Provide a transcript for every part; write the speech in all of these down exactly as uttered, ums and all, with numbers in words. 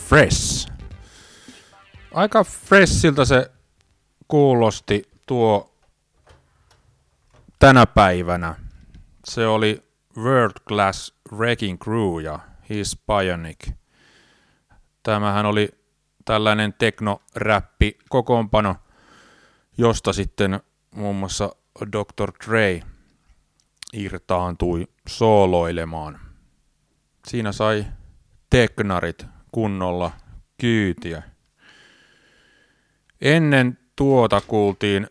fresh. Aika freshiltä se kuulosti tuo tänä päivänä. Se oli World Class Wrecking Crew ja His Bionic. Tämähän oli tällainen teknoräppi kokoonpano, josta sitten muun muassa doktor Dre irtaantui sooloilemaan. Siinä sai teknarit kunnolla kyytiä. Ennen tuota kuultiin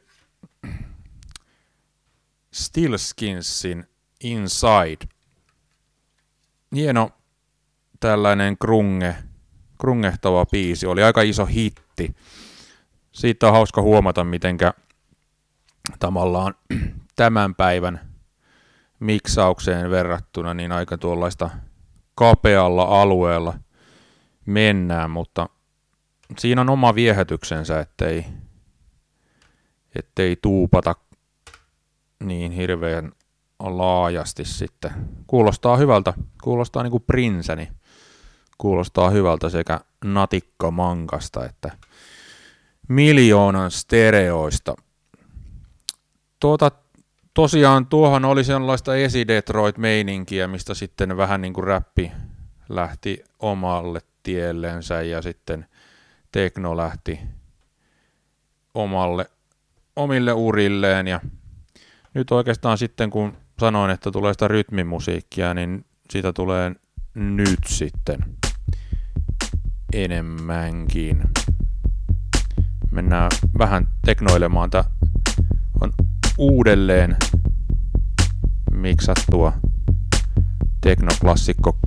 Stillskinsin Inside. Hieno tällainen grunge, grungehtava biisi. Oli aika iso hitti. Siitä on hauska huomata, mitenkä tavallaan tämän päivän miksaukseen verrattuna niin aika tuollaista kapealla alueella mennään, mutta siinä on oma viehätyksensä, ettei, ettei tuupata niin hirveän laajasti sitten. Kuulostaa hyvältä, kuulostaa niin kuin Prinsäni, kuulostaa hyvältä sekä natikkamangasta että miljoonan stereoista. Tuota, tosiaan tuohan oli sellaista esi-Detroit-meininkiä, mistä sitten vähän niin kuin räppi lähti omalle tiellensä ja sitten tekno lähti omalle, omille urilleen. Ja nyt oikeastaan sitten kun sanoin, että tulee sitä rytmimusiikkia, niin siitä tulee nyt sitten enemmänkin. Mennään vähän teknoilemaan. Tämä on uudelleen miksattua teknoklassikko